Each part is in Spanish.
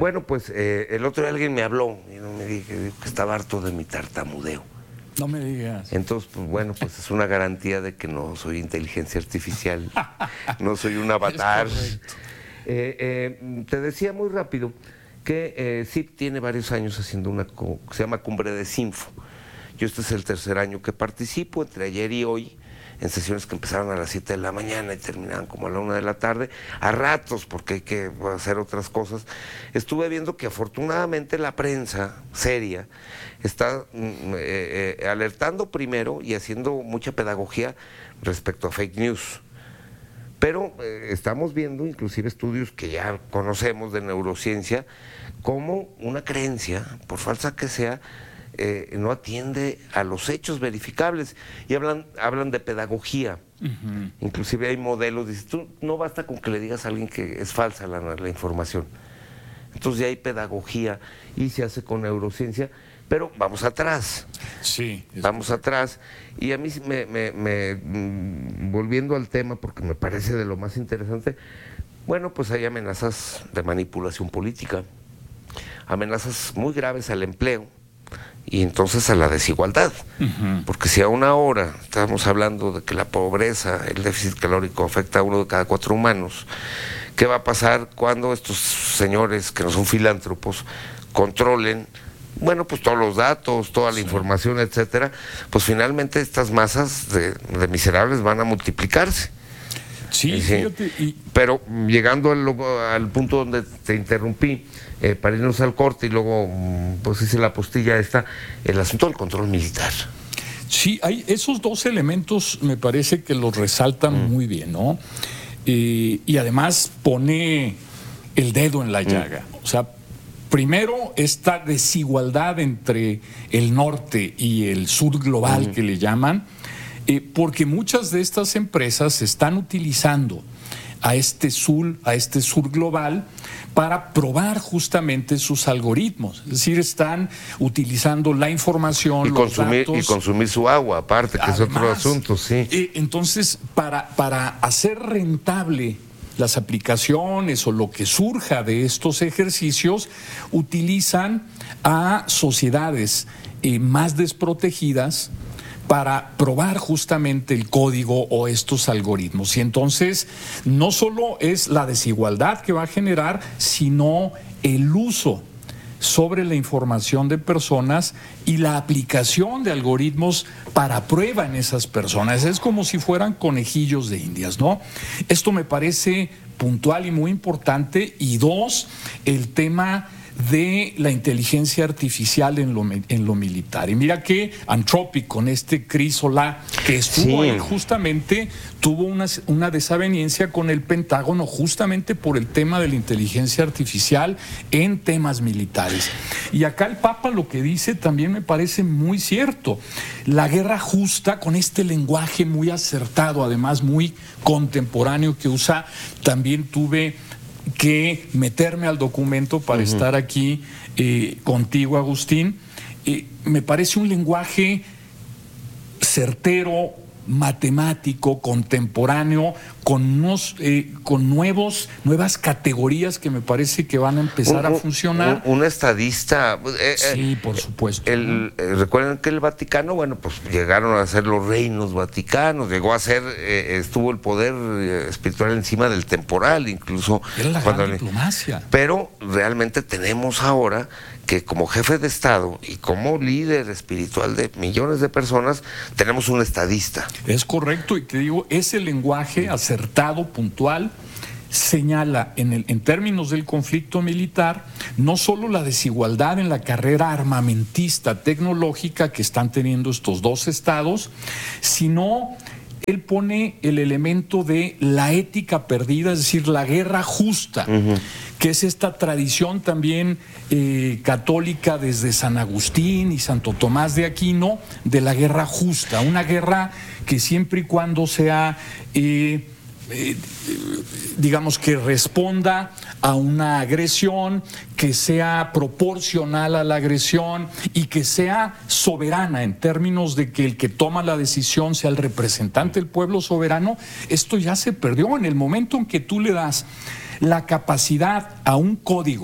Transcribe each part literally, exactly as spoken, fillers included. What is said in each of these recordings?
Bueno, pues eh, el otro día alguien me habló y no me dije dijo que estaba harto de mi tartamudeo. No me digas. Entonces, pues bueno, pues es una garantía de que no soy inteligencia artificial, no soy un avatar. Eh, eh, te decía muy rápido que eh, C I P tiene varios años haciendo una que se llama Cumbre de Sinfo. Yo este es el tercer año que participo, entre ayer y hoy, en sesiones que empezaron a las siete de la mañana y terminaban como a la una de la tarde, a ratos, porque hay que hacer otras cosas. Estuve viendo que afortunadamente la prensa seria está eh, eh, alertando primero y haciendo mucha pedagogía respecto a fake news. Pero eh, estamos viendo inclusive estudios que ya conocemos de neurociencia, como una creencia, por falsa que sea, Eh, no atiende a los hechos verificables y hablan hablan de pedagogía. Uh-huh. Inclusive hay modelos, dices, tú no basta con que le digas a alguien que es falsa la, la información. Entonces ya hay pedagogía y se hace con neurociencia, pero vamos atrás. Sí. Vamos atrás. Y a mí me, me, me volviendo al tema, porque me parece de lo más interesante, bueno, pues hay amenazas de manipulación política, amenazas muy graves al empleo, y entonces a la desigualdad, uh-huh. porque si a una hora estamos hablando de que la pobreza, el déficit calórico afecta a uno de cada cuatro humanos, ¿qué va a pasar cuando estos señores que no son filántropos controlen, bueno, pues todos los datos, toda la sí. información, etcétera? Pues finalmente estas masas de, de miserables van a multiplicarse. Sí, sí. Fíjate, y... Pero llegando al, al punto donde te interrumpí, eh, para irnos al corte y luego pues hice la postilla esta, el asunto del control militar. Sí, hay esos dos elementos, me parece que los resaltan mm. muy bien, ¿no? Eh, y además pone el dedo en la llaga. Mm. O sea, primero esta desigualdad entre el norte y el sur global mm. que le llaman, Eh, porque muchas de estas empresas están utilizando a este sur, a este sur global para probar justamente sus algoritmos. Es decir, están utilizando la información, y los consumir, datos. Y consumir su agua, aparte, que Además, es otro asunto, sí. Eh, entonces, para, para hacer rentable las aplicaciones o lo que surja de estos ejercicios, utilizan a sociedades eh, más desprotegidas para probar justamente el código o estos algoritmos. Y entonces no solo es la desigualdad que va a generar, sino el uso sobre la información de personas y la aplicación de algoritmos para prueba en esas personas. Es como si fueran conejillos de indias, ¿no? Esto me parece puntual y muy importante. Y dos, el tema de la inteligencia artificial en lo, en lo militar. Y mira que Anthropic, con este Chris Solá, que estuvo sí. ahí justamente, tuvo una, una desaveniencia con el Pentágono justamente por el tema de la inteligencia artificial en temas militares. Y acá el Papa lo que dice también me parece muy cierto. La guerra justa, con este lenguaje muy acertado, además muy contemporáneo que usa, también tuve que meterme al documento para uh-huh. estar aquí eh, contigo, Agustín. Eh, me parece un lenguaje certero, matemático, contemporáneo, con unos, eh, con nuevos, nuevas categorías que me parece que van a empezar un, a funcionar. Un, un estadista. Eh, sí, por supuesto. El, eh, recuerden que el Vaticano, bueno, pues llegaron a ser los reinos vaticanos, llegó a ser, eh, estuvo el poder eh, espiritual encima del temporal, incluso. Era la gran diplomacia. Pero realmente tenemos ahora que como jefe de Estado y como líder espiritual de millones de personas, tenemos un estadista. Es correcto, y te digo, ese lenguaje acertado, puntual, señala en, el, en términos del conflicto militar no solo la desigualdad en la carrera armamentista tecnológica que están teniendo estos dos estados, sino él pone el elemento de la ética perdida, es decir, la guerra justa, uh-huh. que es esta tradición también eh, católica desde San Agustín y Santo Tomás de Aquino, de la guerra justa, una guerra que siempre y cuando sea, eh, eh, digamos, que responda a una agresión, que sea proporcional a la agresión y que sea soberana en términos de que el que toma la decisión sea el representante del pueblo soberano. Esto ya se perdió en el momento en que tú le das la capacidad a un código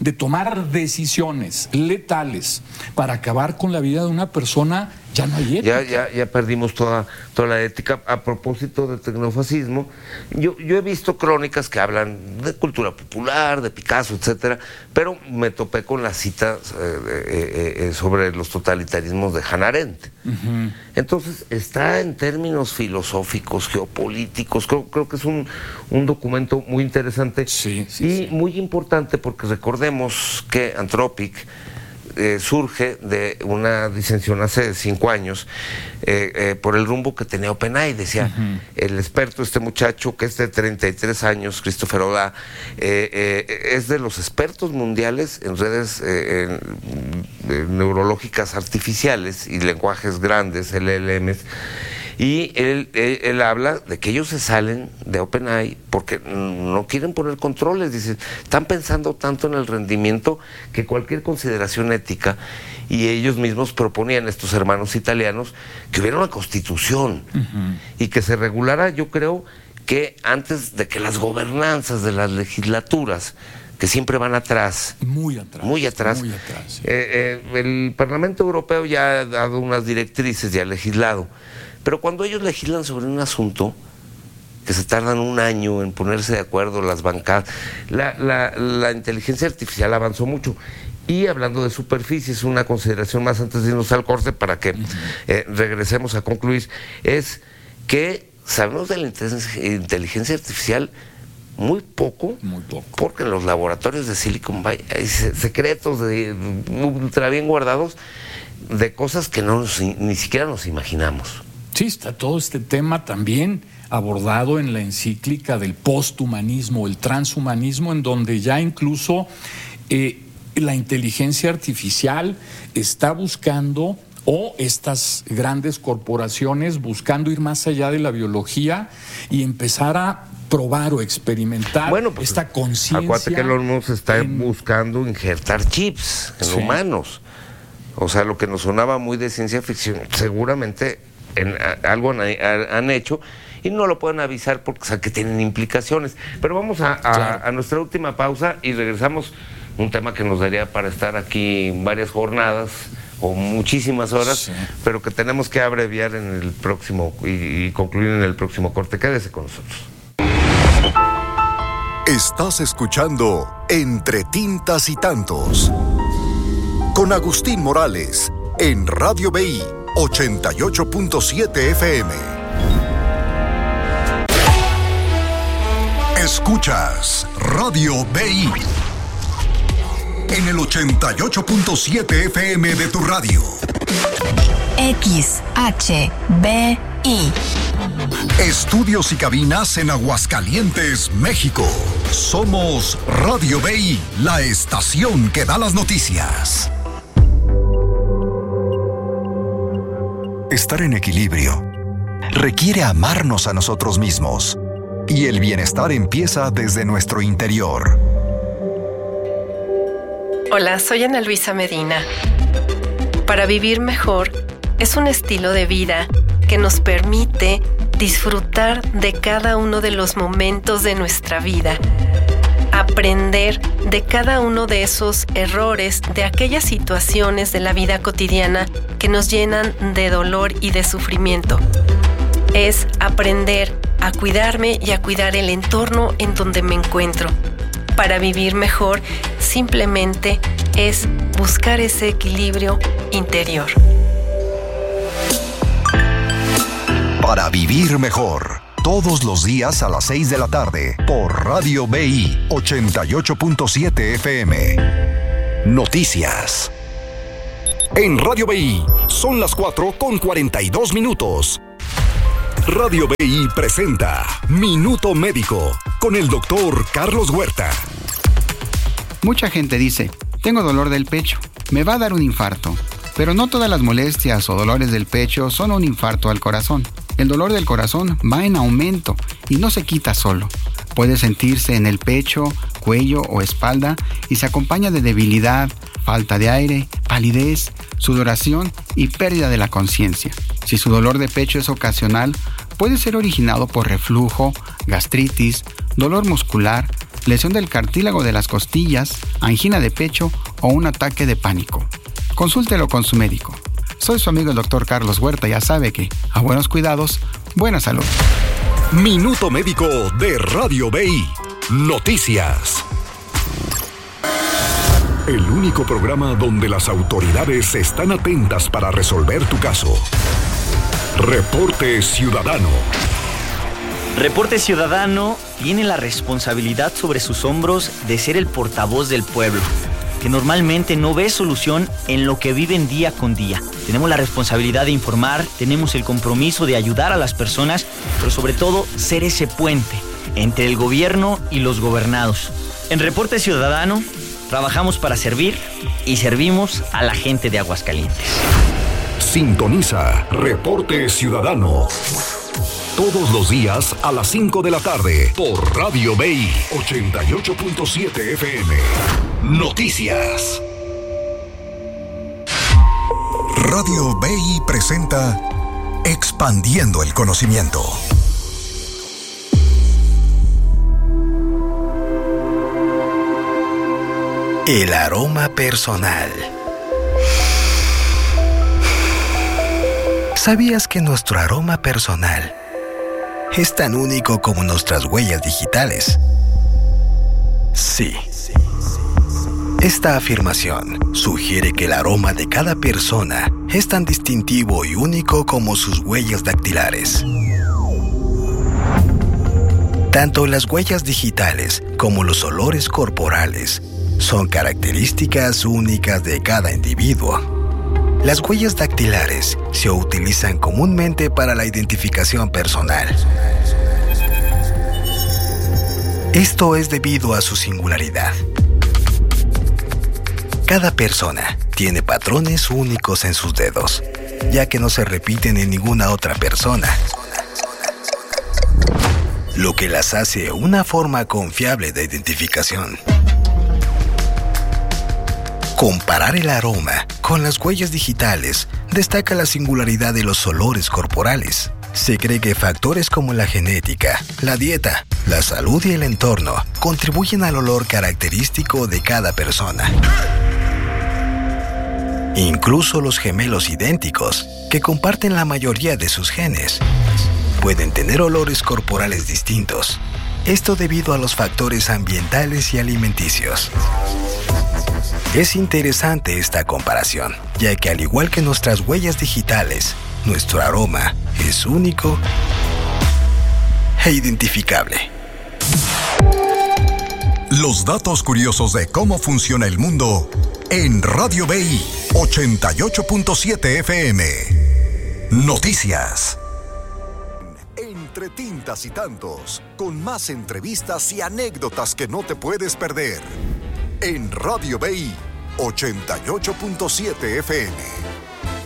de tomar decisiones letales para acabar con la vida de una persona, ya no hay ética. Ya, ya, ya perdimos toda, toda la ética. A propósito del tecnofascismo, yo, yo he visto crónicas que hablan de cultura popular, de Picasso, etcétera, pero me topé con las citas eh, eh, eh, sobre los totalitarismos de Hannah Arendt. Uh-huh. Entonces, está en términos filosóficos, geopolíticos, creo, creo que es un, un documento muy interesante sí, sí, y sí. muy importante porque recordemos que Anthropic Eh, surge de una disensión hace cinco años eh, eh, por el rumbo que tenía OpenAI. Decía uh-huh. el experto, este muchacho que es de treinta y tres años, Christopher Oda, eh, eh, es de los expertos mundiales en redes eh, en, en neurológicas artificiales y lenguajes grandes, L L Ms. Y él, él, él habla de que ellos se salen de OpenAI porque no quieren poner controles. Dicen, están pensando tanto en el rendimiento que cualquier consideración ética, y ellos mismos proponían, estos hermanos italianos, que hubiera una constitución uh-huh. y que se regulara, yo creo, que antes de que las gobernanzas de las legislaturas, que siempre van atrás. Muy atrás. Muy atrás. Muy atrás sí. eh, eh, el Parlamento Europeo ya ha dado unas directrices, ya ha legislado. Pero cuando ellos legislan sobre un asunto, que se tardan un año en ponerse de acuerdo las bancadas, la, la, la inteligencia artificial avanzó mucho. Y hablando de superficies, una consideración más antes de irnos al corte para que uh-huh. eh, regresemos a concluir, es que sabemos de la inteligencia artificial muy poco, muy poco, porque en los laboratorios de Silicon Valley hay secretos de, ultra bien guardados de cosas que no nos, ni siquiera nos imaginamos. Sí, está todo este tema también abordado en la encíclica del posthumanismo, el transhumanismo, en donde ya incluso eh, la inteligencia artificial está buscando, o estas grandes corporaciones buscando ir más allá de la biología y empezar a probar o experimentar bueno, pues, esta conciencia. Acuérdate que Elon Musk está en... buscando injertar chips en sí. humanos. O sea, lo que nos sonaba muy de ciencia ficción, seguramente en, a, algo han, a, han hecho y no lo pueden avisar porque o sea, que tienen implicaciones. Pero vamos a, a, claro. a nuestra última pausa y regresamos. Un tema que nos daría para estar aquí varias jornadas o muchísimas horas, sí. pero que tenemos que abreviar en el próximo y, y concluir en el próximo corte. Quédese con nosotros. Estás escuchando Entre Tintas y Tantos con Agustín Morales en Radio B I ochenta y ocho punto siete F M. Escuchas Radio B I en el ochenta y ocho punto siete F M de tu radio. X H B I. Estudios y cabinas en Aguascalientes, México. Somos Radio B I, la estación que da las noticias. Estar en equilibrio requiere amarnos a nosotros mismos. Y el bienestar empieza desde nuestro interior. Hola, soy Ana Luisa Medina. Para vivir mejor es un estilo de vida que nos permite disfrutar de cada uno de los momentos de nuestra vida, aprender de cada uno de esos errores, de aquellas situaciones de la vida cotidiana que nos llenan de dolor y de sufrimiento. Es aprender a cuidarme y a cuidar el entorno en donde me encuentro. Para vivir mejor, simplemente es buscar ese equilibrio interior. Para vivir mejor, todos los días a las seis de la tarde, por Radio B I ochenta y ocho punto siete F M. Noticias. En Radio B I son las cuatro con cuarenta y dos minutos. Radio B I presenta Minuto Médico con el doctor Carlos Huerta. Mucha gente dice, tengo dolor del pecho, me va a dar un infarto. Pero no todas las molestias o dolores del pecho son un infarto al corazón. El dolor del corazón va en aumento y no se quita solo. Puede sentirse en el pecho, cuello o espalda y se acompaña de debilidad, falta de aire, palidez, sudoración y pérdida de la conciencia. Si su dolor de pecho es ocasional, puede ser originado por reflujo, gastritis, dolor muscular, lesión del cartílago de las costillas, angina de pecho o un ataque de pánico. Consúltelo con su médico. Soy su amigo el doctor Carlos Huerta, ya sabe que a buenos cuidados, buena salud. Minuto Médico de Radio B I. Noticias. El único programa donde las autoridades están atentas para resolver tu caso. Reporte Ciudadano. Reporte Ciudadano tiene la responsabilidad sobre sus hombros de ser el portavoz del pueblo, que normalmente no ve solución en lo que viven día con día. Tenemos la responsabilidad de informar, tenemos el compromiso de ayudar a las personas, pero sobre todo ser ese puente entre el gobierno y los gobernados. En Reporte Ciudadano trabajamos para servir y servimos a la gente de Aguascalientes. Sintoniza Reporte Ciudadano todos los días a las cinco de la tarde por Radio B I ochenta y ocho punto siete F M. Noticias. Radio B I presenta Expandiendo el Conocimiento. El aroma personal. ¿Sabías que nuestro aroma personal es tan único como nuestras huellas digitales? Sí. Esta afirmación sugiere que el aroma de cada persona es tan distintivo y único como sus huellas dactilares. Tanto las huellas digitales como los olores corporales son características únicas de cada individuo. Las huellas dactilares se utilizan comúnmente para la identificación personal. Esto es debido a su singularidad. Cada persona tiene patrones únicos en sus dedos, ya que no se repiten en ninguna otra persona, lo que las hace una forma confiable de identificación. Comparar el aroma con las huellas digitales destaca la singularidad de los olores corporales. Se cree que factores como la genética, la dieta, la salud y el entorno contribuyen al olor característico de cada persona. Incluso los gemelos idénticos, que comparten la mayoría de sus genes, pueden tener olores corporales distintos. Esto debido a los factores ambientales y alimenticios. Es interesante esta comparación, ya que al igual que nuestras huellas digitales, nuestro aroma es único e identificable. Los datos curiosos de cómo funciona el mundo en Radio B I ochenta y ocho punto siete F M. Noticias. Entre tintas y tantos, con más entrevistas y anécdotas que no te puedes perder. En Radio B I ochenta y ocho punto siete F M.